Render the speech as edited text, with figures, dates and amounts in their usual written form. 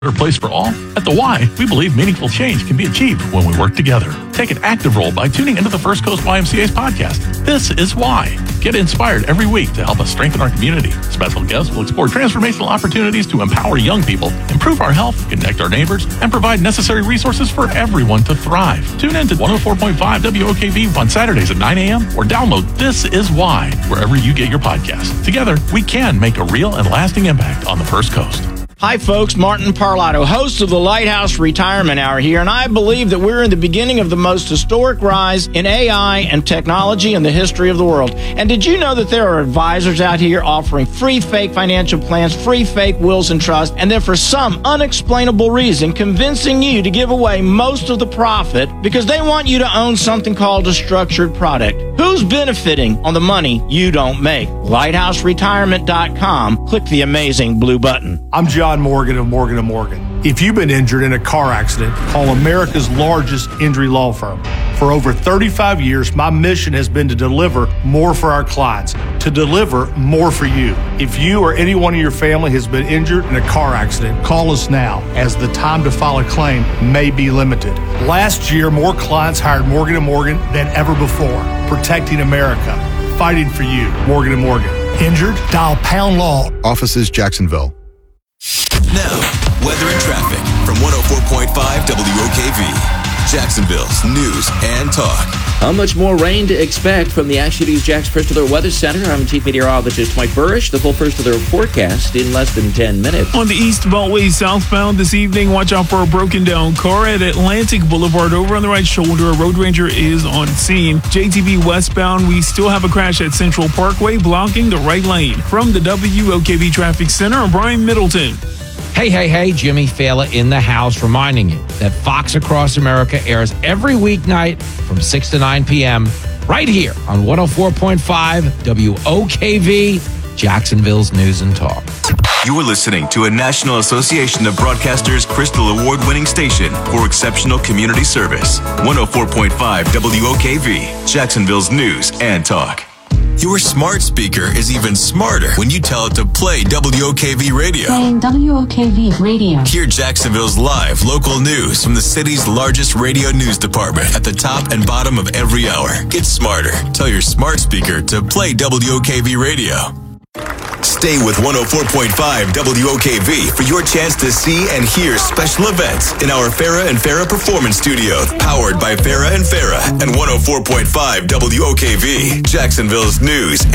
better place for all? At The Y, we believe meaningful change can be achieved when we work together. Take an active role by tuning into the First Coast YMCA's podcast, This Is Why. Get inspired every week to help us strengthen our community. Special guests will explore transformational opportunities to empower young people, improve our health, connect our neighbors, and provide necessary resources for everyone to thrive. Tune in to 104.5 WOKV on Saturdays at 9 a.m. or download This Is Why wherever you get your podcasts. Together, we can make a real and lasting impact on the First Coast. Hi, folks. Martin Parlato, host of the Lighthouse Retirement Hour here, and I believe that we're in the beginning of the most historic rise in AI and technology in the history of the world. And did you know that there are advisors out here offering free fake financial plans, free fake wills and trusts, and then for some unexplainable reason convincing you to give away most of the profit because they want you to own something called a structured product? Who's benefiting on the money you don't make? LighthouseRetirement.com. Click the amazing blue button. I'm John Morgan of Morgan & Morgan. If you've been injured in a car accident, call America's largest injury law firm. For over 35 years, my mission has been to deliver more for our clients, to deliver more for you. If you or anyone in your family has been injured in a car accident, call us now, as the time to file a claim may be limited. Last year, more clients hired Morgan & Morgan than ever before, protecting America, fighting for you. Morgan & Morgan. Injured? Dial Pound Law. Offices Jacksonville. Now, weather and traffic from 104.5 WOKV, Jacksonville's news and talk. How much more rain to expect from the Action News Jax First Alert Weather Center? I'm Chief Meteorologist Mike Burrish. The full First Alert forecast in less than 10 minutes. On the East Beltway southbound this evening, watch out for a broken down car at Atlantic Boulevard. Over on the right shoulder, a road ranger is on scene. JTB westbound, we still have a crash at Central Parkway blocking the right lane. From the WOKV Traffic Center, I'm Brian Middleton. Hey, Jimmy Fallon in the house reminding you that Fox Across America airs every weeknight from 6 to 9 p.m. right here on 104.5 WOKV, Jacksonville's News and Talk. You are listening to a National Association of Broadcasters Crystal Award-winning station for exceptional community service. 104.5 WOKV, Jacksonville's News and Talk. Your smart speaker is even smarter when you tell it to play WOKV Radio. Playing WOKV Radio. Hear Jacksonville's live local news from the city's largest radio news department at the top and bottom of every hour. Get smarter. Tell your smart speaker to play WOKV Radio. Stay with 104.5 WOKV for your chance to see and hear special events in our Farrah and Farrah Performance Studio, powered by Farrah and Farrah and 104.5 WOKV, Jacksonville's News